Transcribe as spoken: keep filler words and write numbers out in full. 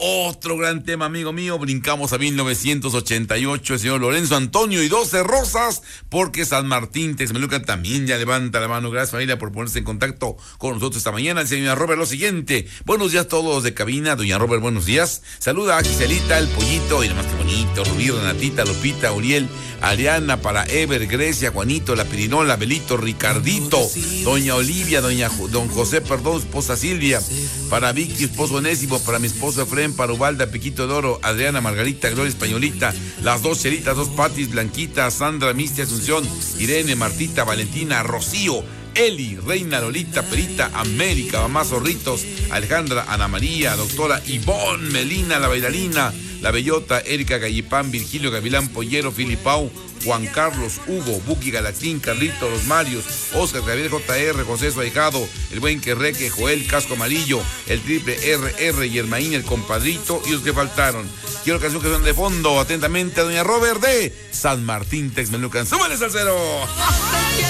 Otro gran tema, amigo mío. Brincamos a mil novecientos ochenta y ocho, el señor Lorenzo Antonio y doce Rosas, porque San Martín Texmelucan también ya levanta la mano. Gracias, familia, por ponerse en contacto con nosotros esta mañana. El señor Robert, lo siguiente. Buenos días a todos de cabina. Doña Robert, buenos días. Saluda a Giselita, el pollito, y nomás que bonito. Rubí, Renatita, Lupita, Uriel, Ariana, para Ever, Grecia, Juanito, la Pirinola, Belito, Ricardito, doña Olivia, doña don José, perdón, esposa Silvia, para Vicky, esposo Onésimo, para mi esposo Efraín, para Ubalda, Piquito de Oro, Adriana, Margarita, Gloria Españolita, las dos Chelitas, dos Patis, Blanquita, Sandra, Mistia, Asunción, Irene, Martita, Valentina, Rocío, Eli, Reina, Lolita, Perita, América, Mamá Zorritos, Alejandra, Ana María, doctora Ivonne, Melina, la bailarina, la Bellota, Erika Gallipán, Virgilio Gavilán, Pollero, Filipao, Juan Carlos, Hugo, Buki, Galatín, Carlito, Los Marios, Oscar, Javier, J R, José Suahijado, el buen Querreque, Joel, Casco Amarillo, el triple R R, Yermaín, el compadrito y los que faltaron. Quiero canción que son de fondo, atentamente, a doña Robert de San Martín Texmelucan. ¡Súbale, salsero!